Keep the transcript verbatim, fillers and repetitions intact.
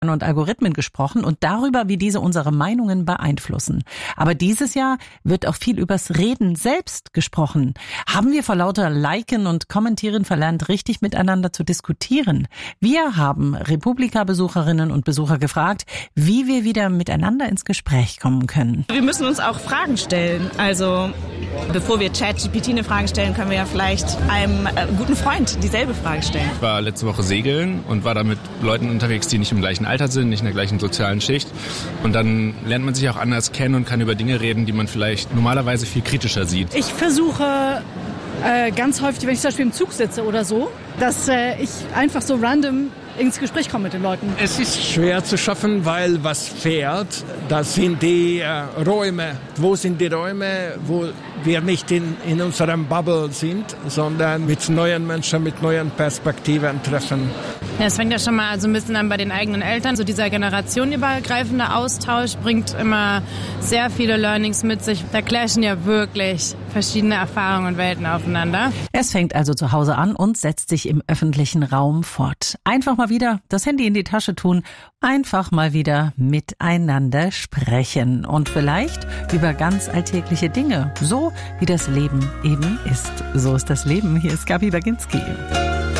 und Algorithmen gesprochen und darüber, wie diese unsere Meinungen beeinflussen. Aber dieses Jahr wird auch viel übers Reden selbst gesprochen. Haben wir vor lauter Liken und Kommentieren verlernt, richtig miteinander zu diskutieren? Wir haben Republika-Besucherinnen und Besucher gefragt, wie wir wieder miteinander ins Gespräch kommen können. Wir müssen uns auch Fragen stellen. Also bevor wir ChatGPT eine Frage stellen, können wir ja vielleicht einem äh, guten Freund dieselbe Frage stellen. Ich war letzte Woche segeln und war da mit Leuten unterwegs, die nicht im gleichen Alter sind, nicht in der gleichen sozialen Schicht. Und dann lernt man sich auch anders kennen und kann über Dinge reden, die man vielleicht normalerweise viel kritischer sieht. Ich versuche äh, ganz häufig, wenn ich zum Beispiel im Zug sitze oder so, dass äh, ich einfach so random ins Gespräch komme mit den Leuten. Es ist schwer zu schaffen, weil was fährt, das sind die äh, Räume. Wo sind die Räume, wo wir nicht in, in unserem Bubble sind, sondern mit neuen Menschen, mit neuen Perspektiven treffen. Ja, es fängt ja schon mal so ein bisschen an bei den eigenen Eltern. So dieser generationenübergreifende Austausch bringt immer sehr viele Learnings mit sich. Da clashen ja wirklich verschiedene Erfahrungen und Welten aufeinander. Es fängt also zu Hause an und setzt sich im öffentlichen Raum fort. Einfach mal wieder das Handy in die Tasche tun, einfach mal wieder miteinander sprechen und vielleicht über ganz alltägliche Dinge, so wie das Leben eben ist. So ist das Leben. Hier ist Gabi Baginski.